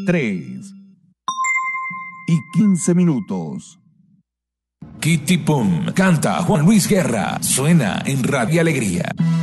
3:15. Kitty Pum canta Juan Luis Guerra. Suena en Radio Alegría.